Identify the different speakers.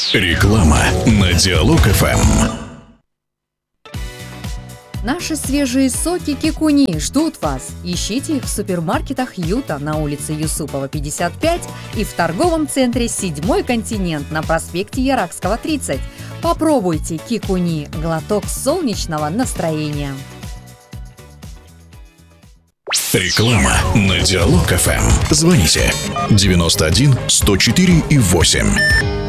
Speaker 1: Реклама на Диалог ФМ.
Speaker 2: Наши свежие соки Кикуни ждут вас. Ищите их в супермаркетах Юта на улице Юсупова, 55 и в торговом центре «Седьмой континент» на проспекте Яракского, 30. Попробуйте Кикуни – глоток солнечного настроения.
Speaker 1: Реклама на Диалог ФМ. Звоните 91 104 и 8.